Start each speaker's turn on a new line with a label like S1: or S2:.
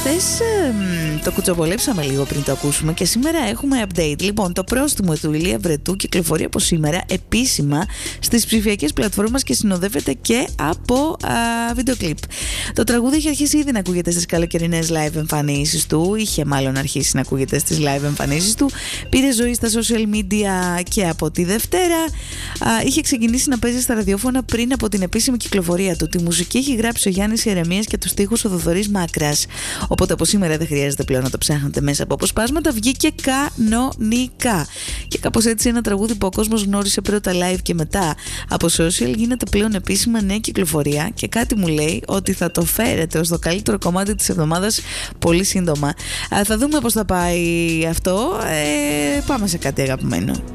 S1: Χθες το κουτσοβολέψαμε λίγο πριν το ακούσουμε και σήμερα έχουμε update. Λοιπόν, το πρόστιμο του Ηλία Βρετού κυκλοφορεί από σήμερα επίσημα στις ψηφιακές πλατφόρμες και συνοδεύεται και από βίντεο κλιπ. Το τραγούδι έχει αρχίσει ήδη να ακούγεται στις καλοκαιρινές live εμφανίσεις του. Είχε μάλλον αρχίσει να ακούγεται στις live εμφανίσεις του. Πήρε ζωή στα social media και από τη Δευτέρα. Είχε ξεκινήσει να παίζει στα ραδιόφωνα πριν από την επίσημη κυκλοφορία του. Τη μουσική έχει γράψει ο Γιάννης Ιερεμίας και τους στίχους ο Θοδωρής Μάκρας. Οπότε από σήμερα δεν χρειάζεται πλέον να το ψάχνετε μέσα από αποσπάσματα. Βγήκε κανονικά. Και κάπως έτσι ένα τραγούδι που ο κόσμος γνώρισε πρώτα live και μετά από social γίνεται πλέον επίσημα νέα κυκλοφορία. Και κάτι μου λέει ότι θα το φέρετε ως το καλύτερο κομμάτι της εβδομάδας πολύ σύντομα. Θα δούμε πώς θα πάει αυτό. Πάμε σε κάτι αγαπημένο.